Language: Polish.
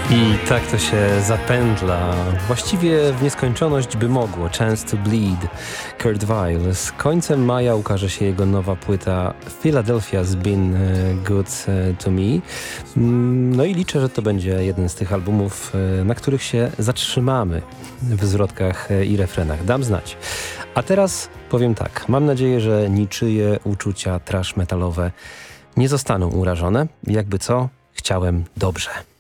I tak to się zapędla, właściwie w nieskończoność by mogło. Chance to Bleed, Kurt Weill. Z końcem maja ukaże się jego nowa płyta Philadelphia's Been Good to Me. No i liczę, że to będzie jeden z tych albumów, na których się zatrzymamy w zwrotkach i refrenach. Dam znać. A teraz powiem tak, mam nadzieję, że niczyje uczucia trash metalowe nie zostaną urażone. Jakby co, chciałem dobrze.